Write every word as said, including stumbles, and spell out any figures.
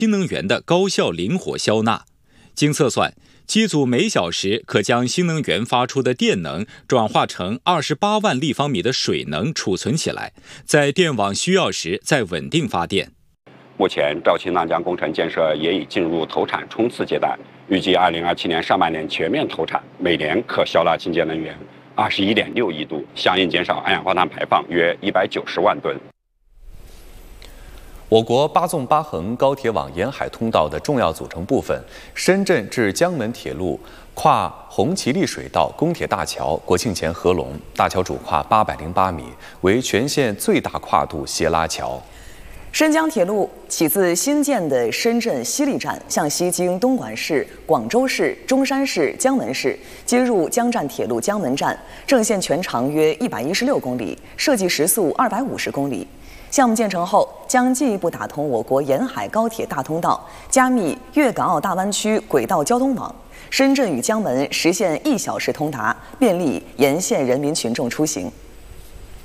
新能源的高效灵活消纳。经测算，机组每小时可将新能源发出的电能转化成二十八万立方米的水能储存起来，在电网需要时再稳定发电。 目前，肇庆南江工程建设也已进入投产冲刺阶段，预计二零二七年上半年全面投产，每年可消纳清洁能源二十一点六亿度，相应减少二氧化碳排放约一百九十万吨。 我国八纵八横高铁网沿海通道的重要组成部分——深圳至江门铁路跨红旗立水道公铁大桥国庆前合龙，大桥主跨八百零八米，为全县最大跨度斜拉桥。 深江铁路起自新建的深圳西丽站，向西经东莞市、广州市、中山市、江门市，接入江站铁路江门站，正线全长约一百一十六公里，设计时速二百五十公里。项目建成后，将进一步打通我国沿海高铁大通道，加密粤港澳大湾区轨道交通网，深圳与江门实现一小时通达，便利沿线人民群众出行。